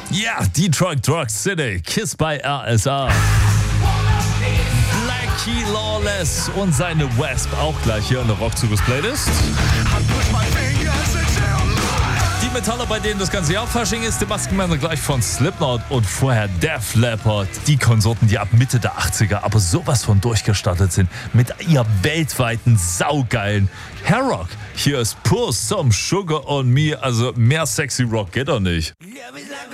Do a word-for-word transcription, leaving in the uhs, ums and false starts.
Ja, Detroit Drug City, Kiss by R S A. Blackie Lawless und seine Wasp auch gleich hier in der Rockzuges-Playlist. Die Metaller, bei denen das ganze Jahr Fasching ist, die Maskenmänner gleich von Slipknot und vorher Def Leppard. Die Konsorten, die ab Mitte der achtziger aber sowas von durchgestattet sind mit ihr weltweiten, saugeilen Hair-Rock. Hier ist Pour Some Sugar on Me, also mehr sexy Rock geht doch nicht.